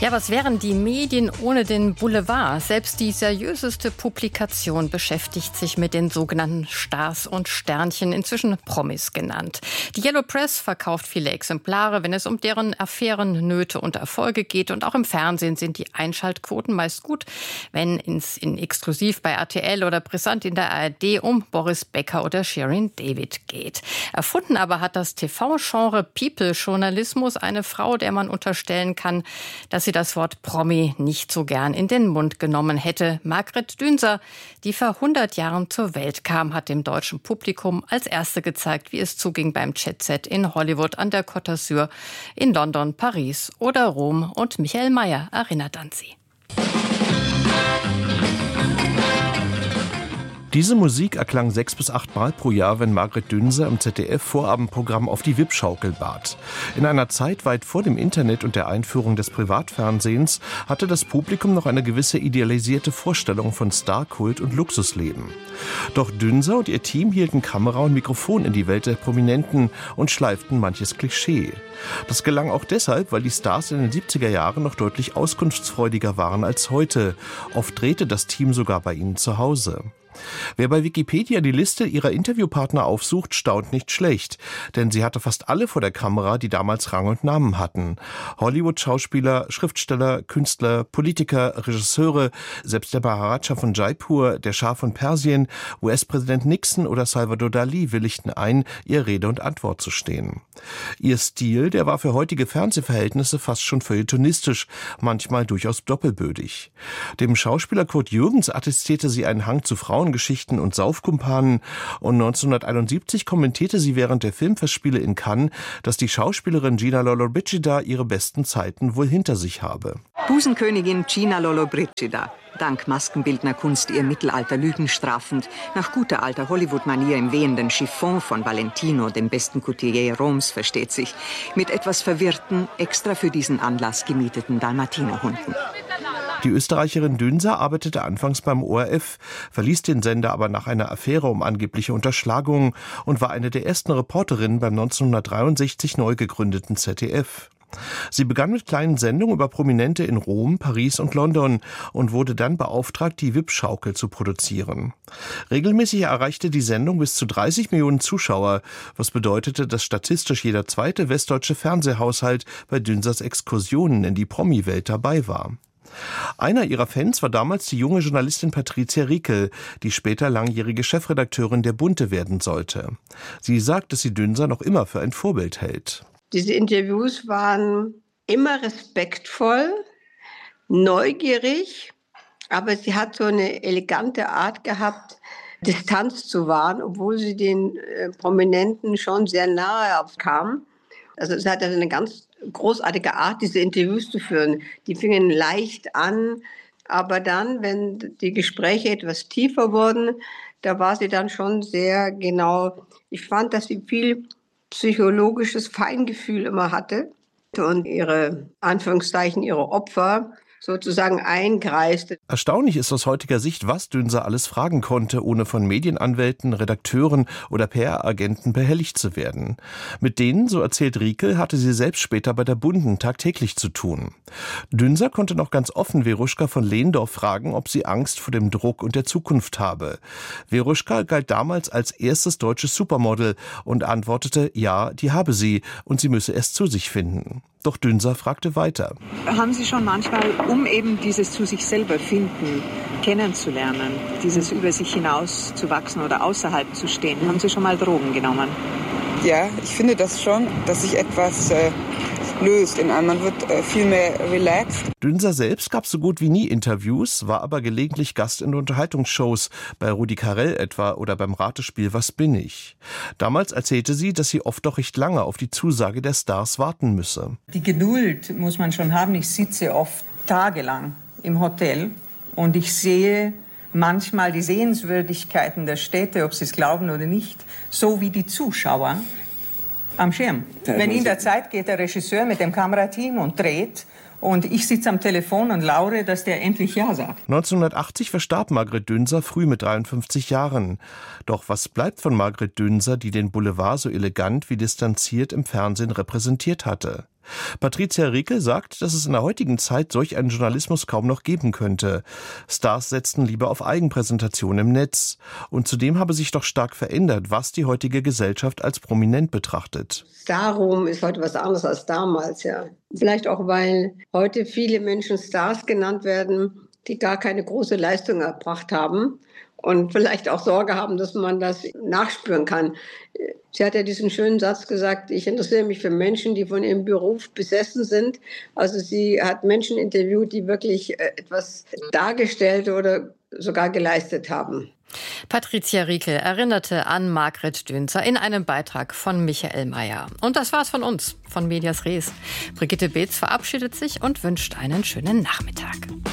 Ja, was wären die Medien ohne den Boulevard? Selbst die seriöseste Publikation beschäftigt sich mit den sogenannten Stars und Sternchen, inzwischen Promis genannt. Die Yellow Press verkauft viele Exemplare, wenn es um deren Affären, Nöte und Erfolge geht. Und auch im Fernsehen sind die Einschaltquoten meist gut, wenn es in exklusiv bei RTL oder brisant in der ARD um Boris Becker oder Shirin David geht. Erfunden aber hat das TV-Genre People-Journalismus eine Frau, der man unterstellen kann, dass sie das Wort Promi nicht so gern in den Mund genommen hätte. Margret Dünser, die vor 100 Jahren zur Welt kam, hat dem deutschen Publikum als erste gezeigt, wie es zuging beim Jet-Set in Hollywood, an der Côte d'Azur, in London, Paris oder Rom. Und Michael Mayer erinnert an sie. Diese Musik erklang 6 bis 8 Mal pro Jahr, wenn Margret Dünser im ZDF-Vorabendprogramm auf die Wippschaukel bat. In einer Zeit weit vor dem Internet und der Einführung des Privatfernsehens hatte das Publikum noch eine gewisse idealisierte Vorstellung von Starkult und Luxusleben. Doch Dünser und ihr Team hielten Kamera und Mikrofon in die Welt der Prominenten und schleiften manches Klischee. Das gelang auch deshalb, weil die Stars in den 70er Jahren noch deutlich auskunftsfreudiger waren als heute. Oft drehte das Team sogar bei ihnen zu Hause. Wer bei Wikipedia die Liste ihrer Interviewpartner aufsucht, staunt nicht schlecht, denn sie hatte fast alle vor der Kamera, die damals Rang und Namen hatten. Hollywood-Schauspieler, Schriftsteller, Künstler, Politiker, Regisseure, selbst der Maharaja von Jaipur, der Schah von Persien, US-Präsident Nixon oder Salvador Dalí willigten ein, ihr Rede und Antwort zu stehen. Ihr Stil, der war für heutige Fernsehverhältnisse fast schon feuilletonistisch, manchmal durchaus doppelbödig. Dem Schauspieler Kurt Jürgens attestierte sie einen Hang zu Frauengeschichten und Saufkumpanen und 1971 kommentierte sie während der Filmfestspiele in Cannes, dass die Schauspielerin Gina Lollobrigida ihre besten Zeiten wohl hinter sich habe. Busenkönigin Gina Lollobrigida. Dank Maskenbildnerkunst ihr Mittelalter lügenstrafend, nach guter alter Hollywood-Manier im wehenden Chiffon von Valentino, dem besten Couturier Roms, versteht sich, mit etwas verwirrten, extra für diesen Anlass gemieteten Dalmatinerhunden. Die Österreicherin Dünser arbeitete anfangs beim ORF, verließ den Sender aber nach einer Affäre um angebliche Unterschlagungen und war eine der ersten Reporterinnen beim 1963 neu gegründeten ZDF. Sie begann mit kleinen Sendungen über Prominente in Rom, Paris und London und wurde dann beauftragt, die Wippschaukel zu produzieren. Regelmäßig erreichte die Sendung bis zu 30 Millionen Zuschauer, was bedeutete, dass statistisch jeder zweite westdeutsche Fernsehhaushalt bei Dünsers Exkursionen in die Promi-Welt dabei war. Einer ihrer Fans war damals die junge Journalistin Patricia Riekel, die später langjährige Chefredakteurin der Bunte werden sollte. Sie sagt, dass sie Dünser noch immer für ein Vorbild hält. Diese Interviews waren immer respektvoll, neugierig, aber sie hat so eine elegante Art gehabt, Distanz zu wahren, obwohl sie den Prominenten schon sehr nahe kam. Also es hat eine ganz großartige Art, diese Interviews zu führen. Die fingen leicht an, aber dann, wenn die Gespräche etwas tiefer wurden, da war sie dann schon sehr genau. Ich fand, dass sie viel psychologisches Feingefühl immer hatte und ihre Opfer sozusagen eingreiste. Erstaunlich ist aus heutiger Sicht, was Dünser alles fragen konnte, ohne von Medienanwälten, Redakteuren oder PR-Agenten behelligt zu werden. Mit denen, so erzählt Riekel, hatte sie selbst später bei der Bunden tagtäglich zu tun. Dünser konnte noch ganz offen Veruschka von Lehndorff fragen, ob sie Angst vor dem Druck und der Zukunft habe. Veruschka galt damals als erstes deutsches Supermodel und antwortete, ja, die habe sie und sie müsse es zu sich finden. Doch Dünser fragte weiter. Haben Sie schon manchmal, um eben dieses zu sich selber finden, kennenzulernen, dieses über sich hinaus zu wachsen oder außerhalb zu stehen, haben Sie schon mal Drogen genommen? Ja, ich finde das schon, dass sich etwas löst in einem. Man wird viel mehr relaxed. Dünser selbst gab so gut wie nie Interviews, war aber gelegentlich Gast in Unterhaltungsshows, bei Rudi Carrell etwa oder beim Ratespiel Was bin ich? Damals erzählte sie, dass sie oft doch recht lange auf die Zusage der Stars warten müsse. Die Geduld muss man schon haben. Ich sitze oft tagelang im Hotel und ich sehe manchmal die Sehenswürdigkeiten der Städte, ob Sie es glauben oder nicht, so wie die Zuschauer am Schirm. Wenn in der Zeit geht der Regisseur mit dem Kamerateam und dreht und ich sitze am Telefon und laure, dass der endlich Ja sagt. 1980 verstarb Margret Dünser früh mit 53 Jahren. Doch was bleibt von Margret Dünser, die den Boulevard so elegant wie distanziert im Fernsehen repräsentiert hatte? Patricia Riekel sagt, dass es in der heutigen Zeit solch einen Journalismus kaum noch geben könnte. Stars setzten lieber auf Eigenpräsentation im Netz. Und zudem habe sich doch stark verändert, was die heutige Gesellschaft als prominent betrachtet. Starruhm ist heute was anderes als damals, ja. Vielleicht auch, weil heute viele Menschen Stars genannt werden, die gar keine große Leistung erbracht haben. Und vielleicht auch Sorge haben, dass man das nachspüren kann. Sie hat ja diesen schönen Satz gesagt, ich interessiere mich für Menschen, die von ihrem Beruf besessen sind. Also sie hat Menschen interviewt, die wirklich etwas dargestellt oder sogar geleistet haben. Patricia Riekel erinnerte an Margret Dünzer in einem Beitrag von Michael Mayer. Und das war's von uns, von Medias Res. Brigitte Beetz verabschiedet sich und wünscht einen schönen Nachmittag.